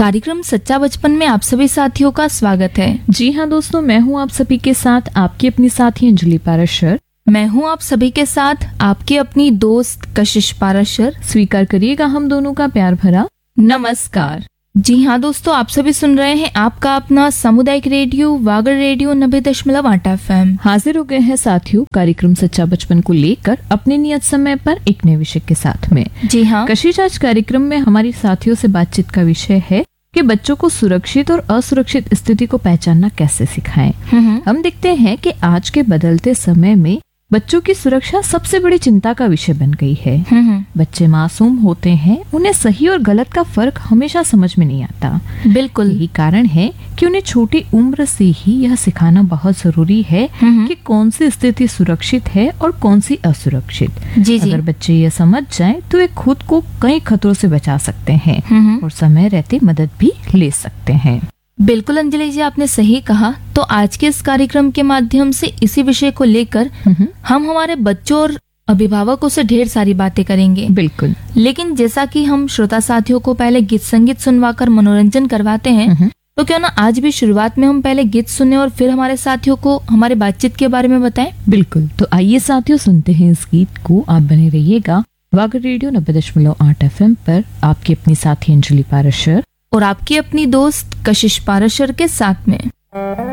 कार्यक्रम सच्चा बचपन में आप सभी साथियों का स्वागत है। जी हाँ दोस्तों, मैं हूँ आप सभी के साथ आपकी अपनी साथी अंजलि पाराशर। मैं हूँ आप सभी के साथ आपकी अपनी दोस्त कशिश पाराशर। स्वीकार करिएगा हम दोनों का प्यार भरा नमस्कार। जी हाँ दोस्तों, आप सभी सुन रहे हैं आपका अपना सामुदायिक रेडियो वागड़ रेडियो 90.8 FM। हाजिर हो गए हैं साथियों कार्यक्रम सच्चा बचपन को लेकर अपने नियत समय पर एक नए विषय के साथ में। जी हाँ कशिश, आज कार्यक्रम में हमारी साथियों से बातचीत का विषय है कि बच्चों को सुरक्षित और असुरक्षित स्थिति को पहचानना कैसे सिखाएं। हम देखते हैं कि आज के बदलते समय में बच्चों की सुरक्षा सबसे बड़ी चिंता का विषय बन गई है। बच्चे मासूम होते हैं, उन्हें सही और गलत का फर्क हमेशा समझ में नहीं आता। बिल्कुल, यही कारण है कि उन्हें छोटी उम्र से ही यह सिखाना बहुत जरूरी है कि कौन सी स्थिति सुरक्षित है और कौन सी असुरक्षित। जी। अगर बच्चे यह समझ जाएं तो वे खुद को कई खतरों से बचा सकते हैं और समय रहते मदद भी ले सकते हैं। बिल्कुल अंजलि जी, आपने सही कहा। तो आज के इस कार्यक्रम के माध्यम से इसी विषय को लेकर हम हमारे बच्चों और अभिभावकों से ढेर सारी बातें करेंगे। बिल्कुल, लेकिन जैसा कि हम श्रोता साथियों को पहले गीत संगीत सुनवाकर मनोरंजन करवाते हैं, तो क्यों ना आज भी शुरुआत में हम पहले गीत सुने और फिर हमारे साथियों को हमारे बातचीत के बारे में बताएं। बिल्कुल, तो आइए साथियों सुनते हैं इस गीत को। आप बने रहिएगा वागड़ रेडियो 90.8 FM पर आपकी अपनी साथी अंजलि पाराशर और आपकी अपनी दोस्त कशिश पाराशर के साथ में।